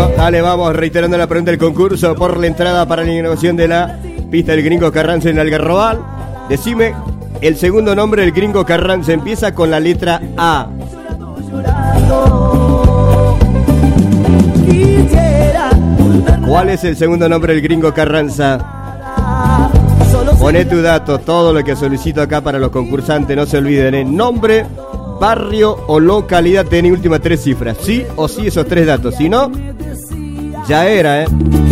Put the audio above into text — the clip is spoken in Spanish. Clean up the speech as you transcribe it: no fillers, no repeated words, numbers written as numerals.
Bueno, dale, vamos reiterando la pregunta del concurso por la entrada para la inauguración de la pista del Gringo Carranza en Algarrobal. Decime el segundo nombre del Gringo Carranza. Empieza con la letra A. ¿Cuál es el segundo nombre del Gringo Carranza? Poné tu dato, todo lo que solicito acá para los concursantes, no se olviden, nombre, barrio o localidad, tenés últimas 3 cifras. Sí o sí esos 3 datos, si no, ya era,